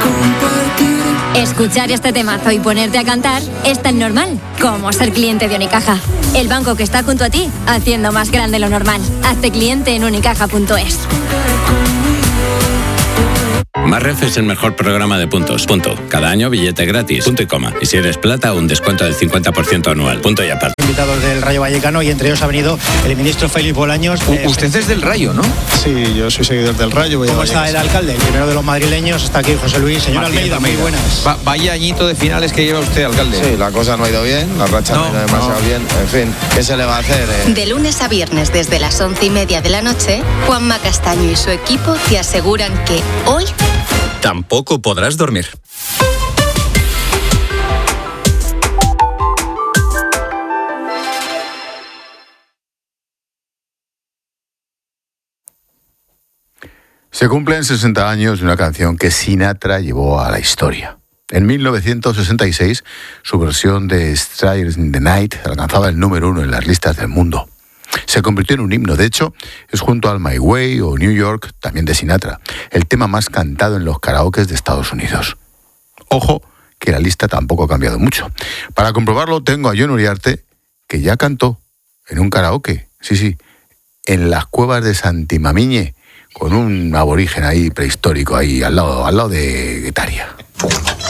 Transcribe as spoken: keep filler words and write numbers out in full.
Escuchar este temazo y ponerte a cantar es tan normal como ser cliente de Unicaja. El banco que está junto a ti, haciendo más grande lo normal. Hazte cliente en unicaja punto es. Marref es el mejor programa de puntos. Punto. Cada año billete gratis. Punto y coma. Y si eres plata, un descuento del cincuenta por ciento anual. Punto y aparte. Invitados del Rayo Vallecano y entre ellos ha venido el ministro Félix Bolaños. U- usted es del Rayo, ¿no? Sí, yo soy seguidor del Rayo. Voy ¿Cómo a está el alcalde? El primero de los madrileños está aquí, José Luis. Señor Martín Almeida, muy Almeida. buenas. Va- vaya añito de finales que lleva usted, alcalde. Sí, la cosa no ha ido bien, la racha no, No, ha ido demasiado no. bien. En fin, ¿qué se le va a hacer? Eh? De lunes a viernes desde las once y media de la noche, Juanma Castaño y su equipo te aseguran que hoy Tampoco podrás dormir. Se cumplen sesenta años de una canción que Sinatra llevó a la historia. En mil novecientos sesenta y seis, su versión de Strangers in the Night alcanzaba el número uno en las listas del mundo. Se convirtió en un himno. De hecho, es junto al My Way o New York, también de Sinatra, el tema más cantado en los karaokes de Estados Unidos. Ojo, que la lista tampoco ha cambiado mucho. Para comprobarlo, tengo a Jon Uriarte, que ya cantó en un karaoke, sí, sí, en las cuevas de Santimamiñe, con un aborigen ahí prehistórico, ahí al lado, al lado de Guetaria.